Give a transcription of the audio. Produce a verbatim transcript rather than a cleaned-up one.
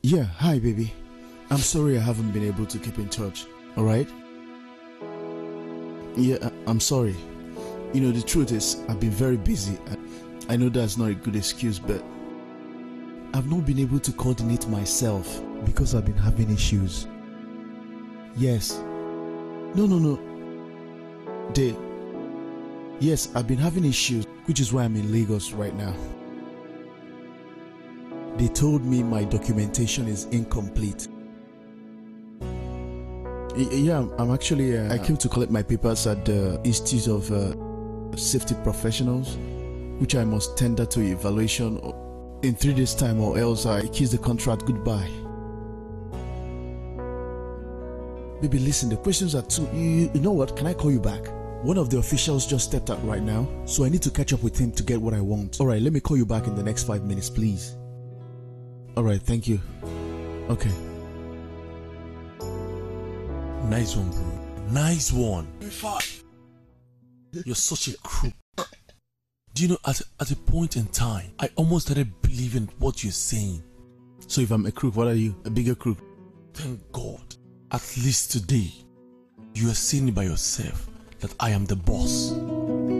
Yeah, hi baby. I'm sorry I haven't been able to keep in touch, alright? Yeah, I- I'm sorry. You know, the truth is, I've been very busy. I, I know that's not a good excuse, but I've not been able to coordinate myself because I've been having issues. Yes. No, no, no. They... Yes, I've been having issues, which is why I'm in Lagos right now. They told me my documentation is incomplete. Y- Yeah, I'm actually... Uh, I came to collect my papers at the Institute of uh, Safety Professionals, which I must tender to evaluation in three days' time, or else I kiss the contract goodbye. Baby, listen, the questions are too... You, you know what? Can I call you back? One of the officials just stepped out right now, so I need to catch up with him to get what I want. Alright, let me call you back in the next five minutes, please. Alright, thank you. Okay. Nice one, bro. Nice one. You're such a crook. Do you know, at, at a point in time, I almost started believing what you're saying. So if I'm a crook, what are you? A bigger crook? Thank God. At least today, you are seeing it by yourself that I am the boss.